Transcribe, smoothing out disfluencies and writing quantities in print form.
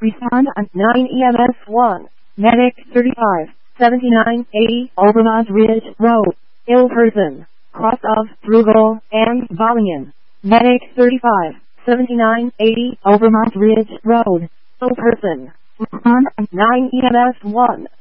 Respond on 9 EMS 1. Medic 35, 7980 Overmont Ridge Road. Ill person. Cross of Brugal and Volume. Medic 35, 7980 Overmont Ridge Road. Ill person. Respond on 9 EMS 1.